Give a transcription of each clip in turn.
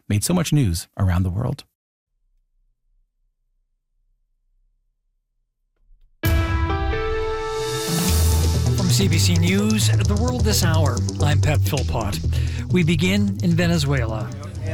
made so much news around the world. CBC News, The World This Hour. I'm Pep Philpott. We begin in Venezuela.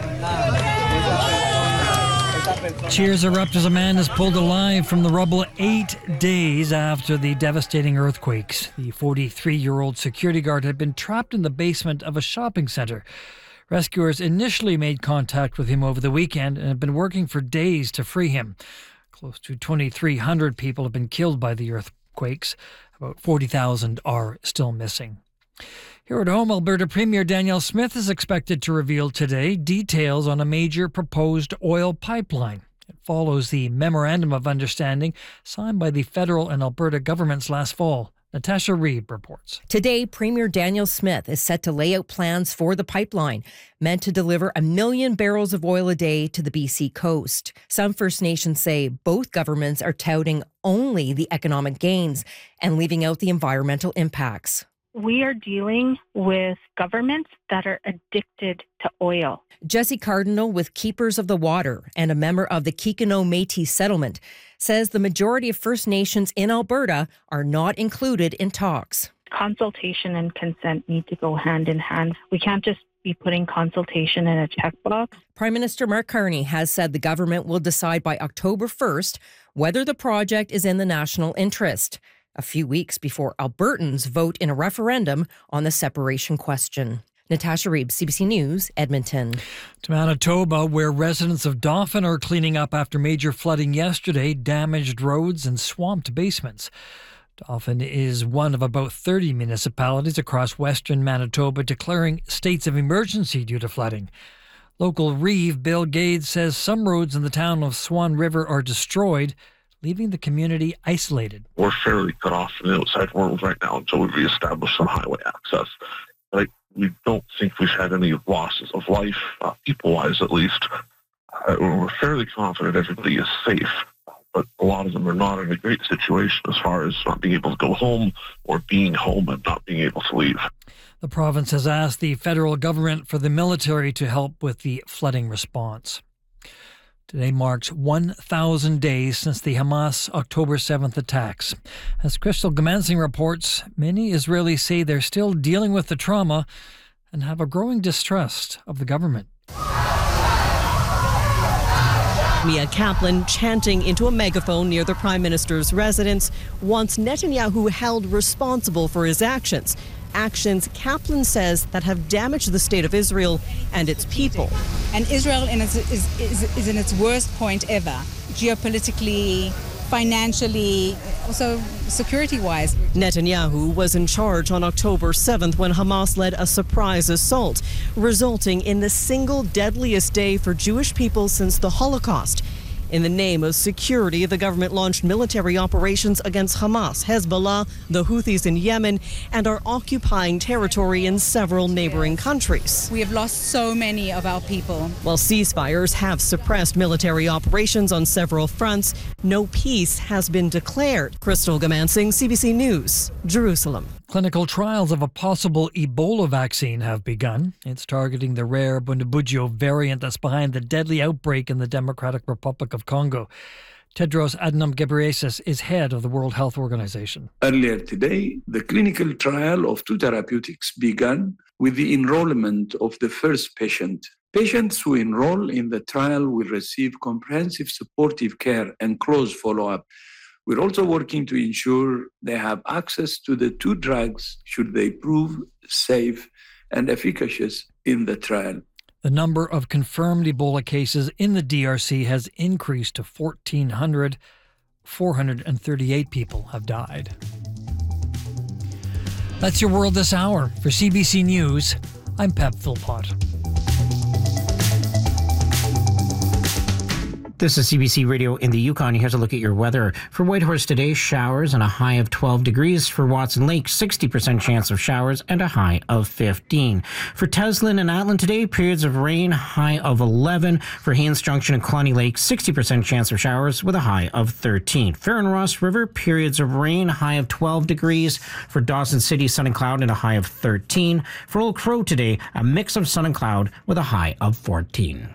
Cheers erupt as a man is pulled alive from the rubble 8 days after the devastating earthquakes. The 43-year-old security guard had been trapped in the basement of a shopping centre. Rescuers initially made contact with him over the weekend and have been working for days to free him. Close to 2,300 people have been killed by the earthquakes. About 40,000 are still missing. Here at home, Alberta Premier Danielle Smith is expected to reveal today details on a major proposed oil pipeline. It follows the Memorandum of Understanding signed by the federal and Alberta governments last fall. Natasha Reeb reports. Today, Premier Danielle Smith is set to lay out plans for the pipeline, meant to deliver 1 million barrels of oil a day to the BC coast. Some First Nations say both governments are touting only the economic gains and leaving out the environmental impacts. We are dealing with governments that are addicted to oil. Jesse Cardinal with Keepers of the Water and a member of the Kikino Métis settlement says the majority of First Nations in Alberta are not included in talks. Consultation and consent need to go hand in hand. We can't just be putting consultation in a checkbox. Prime Minister Mark Carney has said the government will decide by October 1st whether the project is in the national interest, a few weeks before Albertans vote in a referendum on the separation question. Natasha Reeb, CBC News, Edmonton. To Manitoba, where residents of Dauphin are cleaning up after major flooding yesterday, damaged roads and swamped basements. Dauphin is one of about 30 municipalities across western Manitoba declaring states of emergency due to flooding. Local Reeve Bill Gades says some roads in the town of Swan River are destroyed, leaving the community isolated. We're fairly cut off from the outside world right now until we reestablish some highway access. We don't think we've had any losses of life, people-wise at least. We're fairly confident everybody is safe, but a lot of them are not in a great situation as far as not being able to go home or being home and not being able to leave. The province has asked the federal government for the military to help with the flooding response. Today marks 1,000 days since the Hamas October 7th attacks. As Crystal Gamansing reports, many Israelis say they're still dealing with the trauma and have a growing distrust of the government. Mia Kaplan chanting into a megaphone near the Prime Minister's residence wants Netanyahu held responsible for his actions. Actions, Kaplan says, that have damaged the state of Israel and its people. And Israel is in its worst point ever, geopolitically, financially, also security-wise. Netanyahu was in charge on October 7th when Hamas led a surprise assault, resulting in the single deadliest day for Jewish people since the Holocaust. In the name of security, the government launched military operations against Hamas, Hezbollah, the Houthis in Yemen, and are occupying territory in several neighboring countries. We have lost so many of our people. While ceasefires have suppressed military operations on several fronts, no peace has been declared. Crystal Gamansing, CBC News, Jerusalem. Clinical trials of a possible Ebola vaccine have begun. It's targeting the rare Bundibugyo variant that's behind the deadly outbreak in the Democratic Republic of Congo. Tedros Adhanom Ghebreyesus is head of the World Health Organization. Earlier today, the clinical trial of 2 therapeutics began with the enrollment of the first patient. Patients who enroll in the trial will receive comprehensive supportive care and close follow-up. We're also working to ensure they have access to the 2 drugs should they prove safe and efficacious in the trial. The number of confirmed Ebola cases in the DRC has increased to 1,400. 438 people have died. That's your World This Hour. For CBC News, I'm Pep Philpott. This is CBC Radio in the Yukon. Here's a look at your weather. For Whitehorse today, showers and a high of 12 degrees. For Watson Lake, 60% chance of showers and a high of 15. For Teslin and Atlin today, periods of rain, high of 11. For Haines Junction and Cluny Lake, 60% chance of showers with a high of 13. Fair and Ross River, periods of rain, high of 12 degrees. For Dawson City, sun and cloud and a high of 13. For Old Crow today, a mix of sun and cloud with a high of 14.